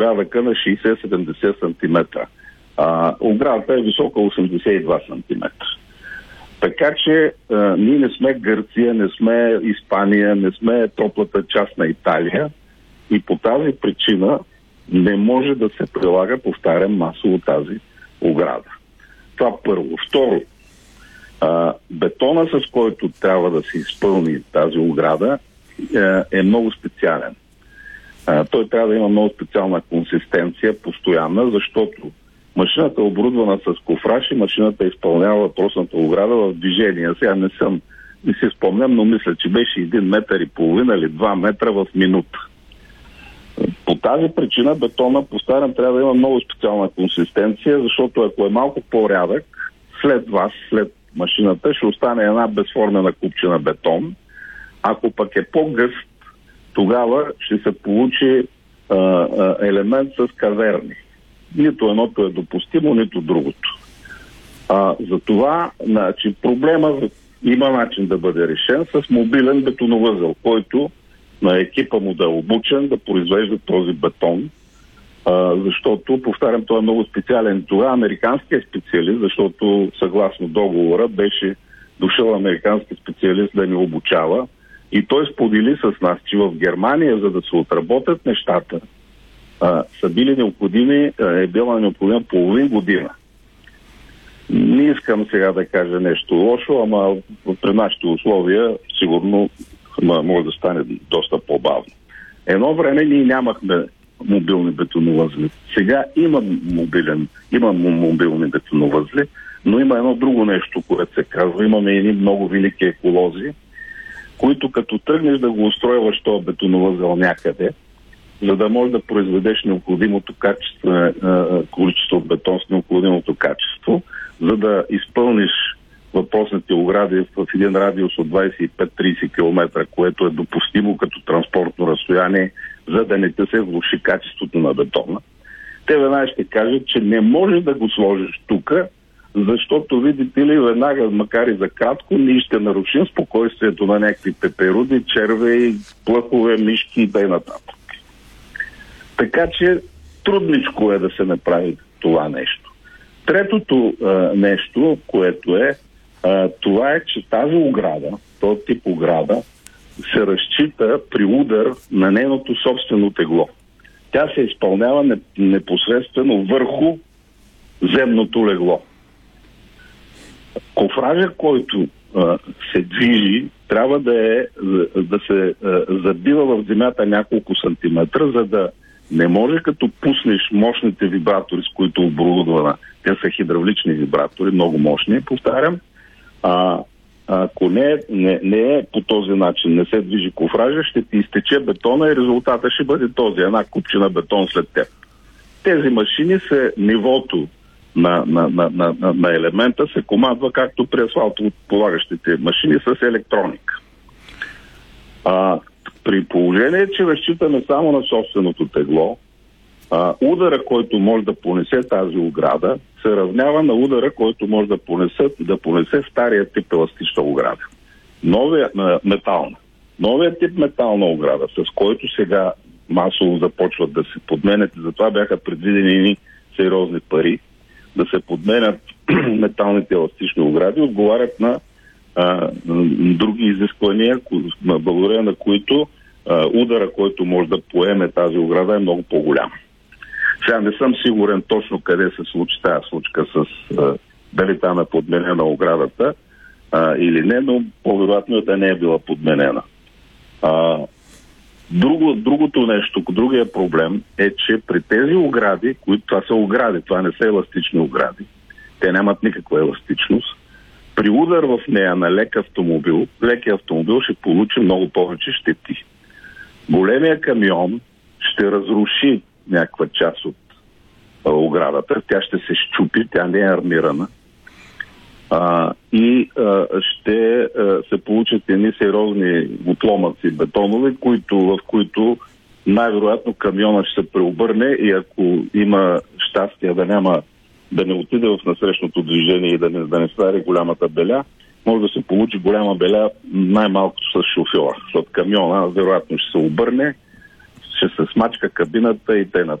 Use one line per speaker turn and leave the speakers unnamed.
порядъка на 60-70 см. Оградата е висока 82 см. Така че ние не сме Гърция, не сме Испания, не сме топлата част на Италия и по тази причина не може да се прилага, повтарям, масово тази ограда. Това първо. Второ, бетона, с който трябва да се изпълни тази ограда, е много специален. Той трябва да има много специална консистенция, постоянна, защото машината е оборудвана с кофраж и машината изпълнява въпросната ограда в движение. Сега не си спомням, но мисля, че беше 1,5 метра или 2 метра в минута. По тази причина бетона, повтарям, трябва да има много специална консистенция, защото ако е малко по-рядък, след машината ще остане една безформена купчина бетон. Ако пък е по-гъст, тогава ще се получи елемент с каверни. Нито едното е допустимо, нито другото. Затова проблема има начин да бъде решен с мобилен бетоновъзел, който на екипа му да е обучен да произвежда този бетон, защото, повтарям, той е много специален. Това американският специалист, защото съгласно договора беше дошъл американски специалист да ни обучава и той сподели с нас, че в Германия, за да се отработят нещата, е била необходима половин година. Не искам сега да кажа нещо лошо, ама при нашите условия сигурно може да стане доста по-бавно. Едно време ние нямахме мобилни бетоновъзли. Сега има мобилни бетоновъзли, но има едно друго нещо, което се казва. Имаме едни много велики еколози, които като тръгнеш да го устройваш този бетоновъзел някъде, за да можеш да произведеш необходимото количество бетон с необходимото качество, за да изпълниш въпросните огради в един радиус от 25-30 км, което е допустимо като транспортно разстояние, за да не те се влоши качеството на бетона. Те веднага ще кажат, че не можеш да го сложиш тук, защото, видите ли, веднага, макар и за кратко, ние ще нарушим спокойствието на някакви пеперуди, червеи, плъхове, мишки и т.н. Така че трудничко е да се направи това нещо. Третото нещо, което е, това е, че тази ограда, този тип ограда, се разчита при удар на нейното собствено тегло. Тя се изпълнява непосредствено върху земното легло. Кофража, който се движи, трябва да се забива в земята няколко сантиметра, за да не може като пуснеш мощните вибратори, с които е оборудвана. Те са хидравлични вибратори, много мощни, повтарям. Ако не е по този начин, не се движи кофража, ще ти изтече бетона и резултата ще бъде този, една купчина бетон след теб. Тези машини нивото на елемента се командва както при асфалтополагащите машини с електроника. При положение, че разчитаме само на собственото тегло, удара, който може да понесе тази ограда, се равнява на удара, който може да понесе стария тип еластична ограда. Новият тип метална ограда, с който сега масово започват да се подменят, и затова бяха предвидени сериозни пари, да се подменят металните еластични огради, отговарят на други изисквания, благодарение на които удара, който може да поеме тази ограда, е много по-голям. Сега не съм сигурен точно къде се случи тази случка с дали там е подменена оградата или не, но по-вероятно да не е била подменена. Другото нещо, другия проблем е, че при тези огради, които това са огради, това не са еластични огради, те нямат никаква еластичност, при удар в нея на лекия автомобил ще получи много повече щети. Големия камион ще разруши някаква част от оградата, тя ще се счупи, тя не е армирана и ще се получат едни сериозни отломъци бетонови, в които най-вероятно камиона ще се преобърне и ако има щастие да не отиде в насрещното движение и да не свари голямата беля, може да се получи голяма беля най-малкото с шофьора, защото камиона вероятно ще се обърне, ще се смачка кабината и т.н.